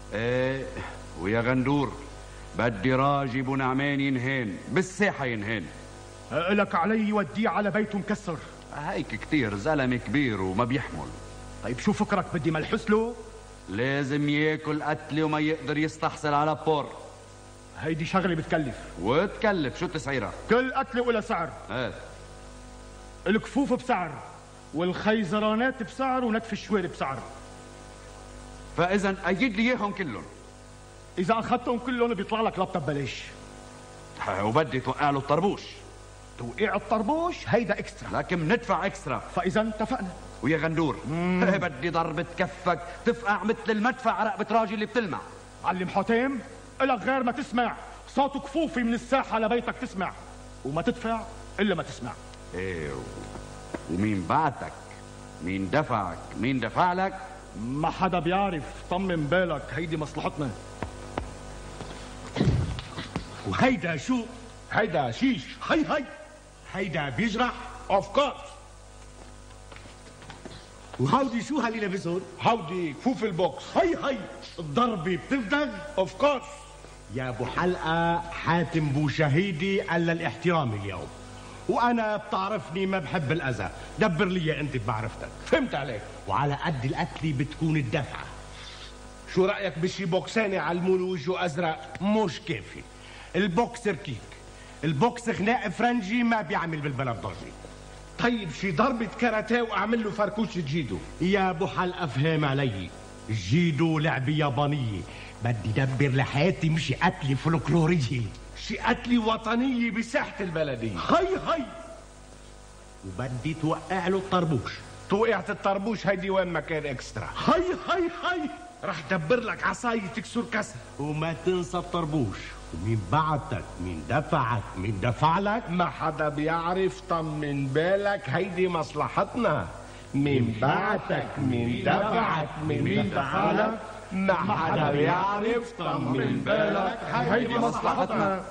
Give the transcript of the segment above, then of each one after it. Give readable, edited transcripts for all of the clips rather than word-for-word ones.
ايه ويا غندور بدي راجي ابو نعمان ينهين بالساحة ينهين. لك علي وديه على بيته مكسر. هيك كتير زلمة كبير وما بيحمل. طيب شو فكرك بدي ملحس له؟ لازم ياكل قتلة وما يقدر يستحصل على بور. هيدي شغلة بتكلف. وتكلف شو تسعيرها؟ كل قتلة ولا سعر. ايه الكفوف بسعر والخيزرانات بسعر ونتف الشوارب بسعر. فإذا أيد لي إياهم كلهم. إذا أخذتهم كلهم بيطلع لك لابتوب ببلاش. وبدي توقع له الطربوش. توقيع الطربوش هيدا اكسترا، لكن ندفع اكسترا. فإذا اتفقنا. ويا غندور بدي ضربة كفك تفقع مثل المدفع على رقبة راجل اللي بتلمع. معلم حاتم إلك غير ما تسمع صوت كفوفي من الساحة لبيتك تسمع، وما تدفع إلا ما تسمع. ايه ومين بعتك؟ مين دفعك؟ مين دفع لك؟ ما حدا بيعرف، طمن بالك هيدي مصلحتنا. وهيدا شو؟ هيدا شيش. هي هيدا بيجرح؟ اوف كورس. وهودي شو هاللي لابسهم؟ هودي كفوف البوكس. هي الضربة بتفدغ؟ اوف كورس. يا ابو حلقة حاتم بو شهيدي قال الاحترام اليوم، وانا بتعرفني ما بحب الاذى، دبر لي انت بمعرفتك. فهمت عليك. وعلى قد القتلة بتكون الدفعة. شو رأيك بشي بوكساني يعلمون وجهه ازرق؟ مش كافي، البوكس ركيك، البوكس خناق فرنجي ما بيعمل بالبلد ضجة. طيب شي ضربة كاراتيه واعمل له فركوشة جيدو. يا ابو حلقة فهم علي، الجيدو لعبة يابانية، بدي دبر لحياتي مشي قتلة فولكلورية، شي قتلة وطنية بساحة البلدية. هي وبدي توقع له الطربوش. توقعت الطربوش هيدي وين ما كان اكسترا. هي رح دبر لك عصاية تكسر كسر. وما تنسى الطربوش. ومين بعتك؟ مين دفعك؟ مين دفع لك؟ ما حدا بيعرف، طمن بالك هيدي مصلحتنا. مين بعتك؟ مين دفعك؟ مين دفع لك؟ ما حدا بيعرف، طمن بالك هيدي مصلحتنا.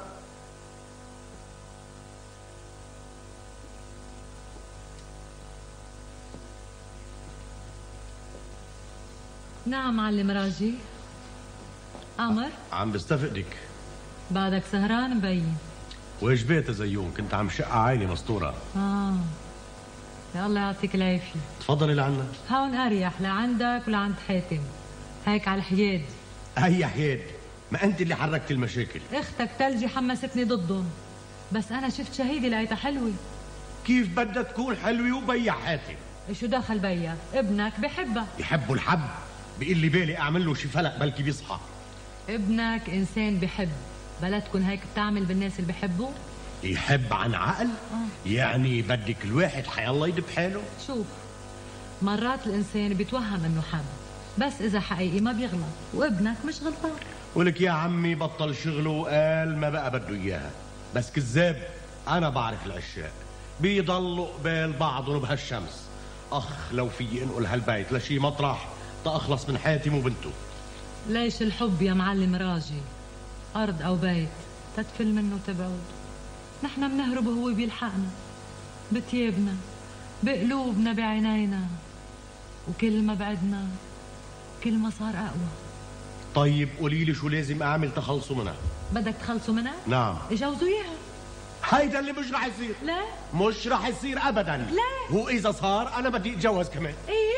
نعم معلم راجي. عمر عم بستفقدك. بعدك سهران مبين. واجبات زيون، كنت عم شق عيني مسطورة. يا الله يعطيك العافية. تفضلي لعنا. هون أريح لعندك ولعند حاتم، هيك على الحياد. أي حياد؟ ما أنت اللي حركت المشاكل. اختك تلجي حمستني ضدهم، بس أنا شفت شهيدي لقيتها حلوة. كيف بدها تكون حلوة وبيع حاتم؟ شو دخل بيا؟ ابنك بحبها. يحبوا الحب؟ بيقول لي بالي أعمل له شي فلق بلكي بيصحى. ابنك إنسان بحب، بلا تكون هيك بتعمل بالناس اللي بحبوا؟ يحب عن عقل؟ يعني بدك الواحد حيالله يدب حاله؟ شوف، مرات الإنسان بيتوهم إنه حب، بس إذا حقيقي ما بيغلط، وابنك مش غلطان. ولك يا عمي بطل شغله وقال ما بقى بده إياها، بس كذاب. أنا بعرف العشاق بيضلوا قبال بعضهم بهالشمس. أخ لو في انقل هالبيت لشي مطرح تأخلص من حاتم وبنته. ليش الحب يا معلم راجي؟ أرض أو بيت تدفل منه تبعد. نحن بنهرب وهو بيلحقنا، بتيابنا بقلوبنا بعينينا، وكل ما بعدنا كل ما صار أقوى. طيب قولي لي شو لازم أعمل تخلصوا منها؟ بدك تخلصوا منها؟ نعم. جوزوا إياها. هيدا اللي مش رح يصير. لا مش رح يصير أبدا. لا. وإذا صار أنا بدي أتجوز كمان. إيه